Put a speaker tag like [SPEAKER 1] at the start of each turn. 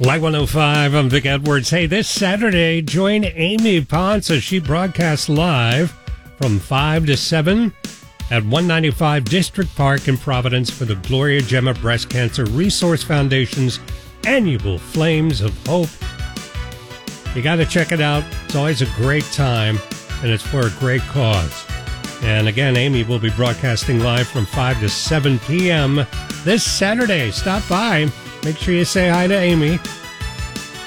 [SPEAKER 1] Light 105, I'm Vic Edwards. Hey, this Saturday, join Amy Ponce as she broadcasts live from 5 to 7 at 195 District Park in Providence for the Gloria Gemma Breast Cancer Resource Foundation's annual Flames of Hope. You got to check it out. It's always a great time, and it's for a great cause. And again, Amy will be broadcasting live from 5 to 7 p.m. this Saturday. Stop by. Make sure you say hi to Amy.